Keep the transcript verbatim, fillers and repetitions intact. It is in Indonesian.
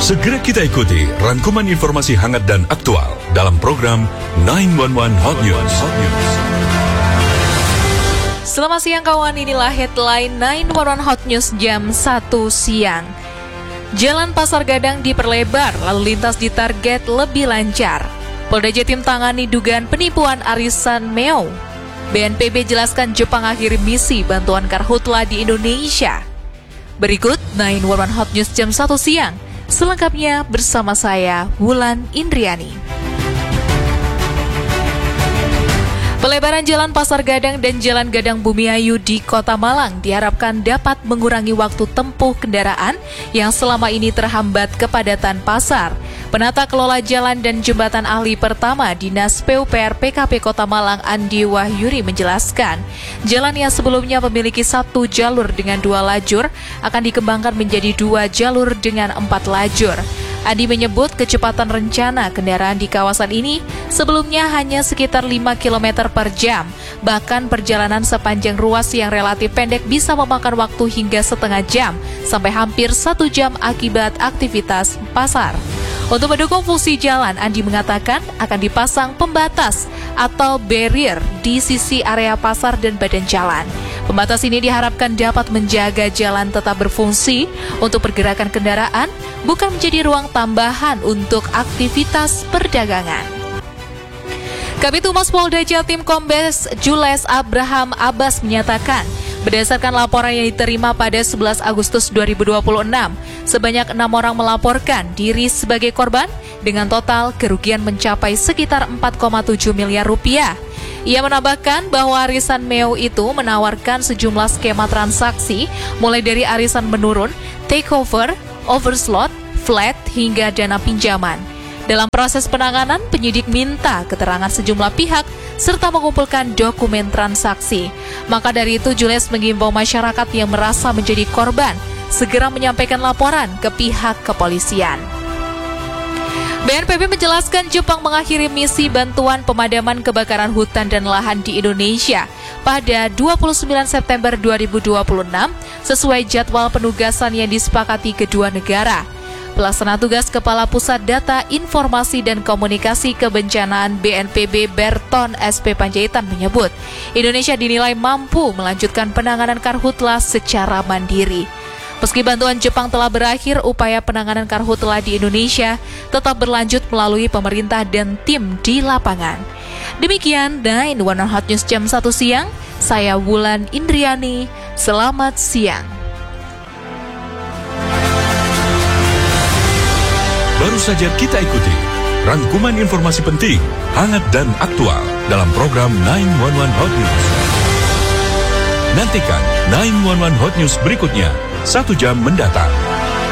Segera kita ikuti rangkuman informasi hangat dan aktual dalam program sembilan satu satu Hot News. Selamat siang kawan, inilah headline sembilan satu satu Hot News jam satu siang. Jalan Pasar Gadang diperlebar, lalu lintas ditarget lebih lancar. Polda Jatim tangani dugaan penipuan arisan Meo. B N P B jelaskan Jepang akhiri misi bantuan karhutla di Indonesia. Berikut sembilan satu satu Hot News jam satu siang. Selengkapnya bersama saya, Wulan Indriani. Pelebaran Jalan Pasar Gadang dan Jalan Gadang Bumiayu di Kota Malang diharapkan dapat mengurangi waktu tempuh kendaraan yang selama ini terhambat kepadatan pasar. Penata Kelola Jalan dan Jembatan Ahli Pertama Dinas P U P R P K P Kota Malang Andi Wahyuri menjelaskan, jalan yang sebelumnya memiliki satu jalur dengan dua lajur akan dikembangkan menjadi dua jalur dengan empat lajur. Andi menyebut kecepatan rencana kendaraan di kawasan ini sebelumnya hanya sekitar lima kilometer per jam. Bahkan perjalanan sepanjang ruas yang relatif pendek bisa memakan waktu hingga setengah jam sampai hampir satu jam akibat aktivitas pasar. Untuk mendukung fungsi jalan, Andi mengatakan akan dipasang pembatas atau barrier di sisi area pasar dan badan jalan. Pembatas ini diharapkan dapat menjaga jalan tetap berfungsi untuk pergerakan kendaraan, bukan menjadi ruang tambahan untuk aktivitas perdagangan. Kabid Humas Polda Jatim Kombes Jules Abraham Abbas menyatakan, berdasarkan laporan yang diterima pada sebelas Agustus dua ribu dua puluh enam, sebanyak enam orang melaporkan diri sebagai korban dengan total kerugian mencapai sekitar empat koma tujuh miliar rupiah. Ia menambahkan bahwa arisan Meo itu menawarkan sejumlah skema transaksi mulai dari arisan menurun, takeover, overslot, flat, hingga dana pinjaman. Dalam proses penanganan, penyidik minta keterangan sejumlah pihak serta mengumpulkan dokumen transaksi. Maka dari itu, Jules mengimbau masyarakat yang merasa menjadi korban segera menyampaikan laporan ke pihak kepolisian. B N P B menjelaskan Jepang mengakhiri misi bantuan pemadaman kebakaran hutan dan lahan di Indonesia pada dua puluh sembilan September dua ribu dua puluh enam sesuai jadwal penugasan yang disepakati kedua negara. Pelaksana tugas Kepala Pusat Data Informasi dan Komunikasi Kebencanaan B N P B Berton S P Panjaitan menyebut, Indonesia dinilai mampu melanjutkan penanganan karhutla secara mandiri. Meski bantuan Jepang telah berakhir, upaya penanganan karhutla di Indonesia tetap berlanjut melalui pemerintah dan tim di lapangan. Demikian sembilan satu satu Hot News jam satu siang, saya Wulan Indriani, selamat siang. Baru saja kita ikuti rangkuman informasi penting, hangat dan aktual dalam program sembilan satu satu Hot News. Nantikan sembilan satu satu Hot News berikutnya satu jam mendatang.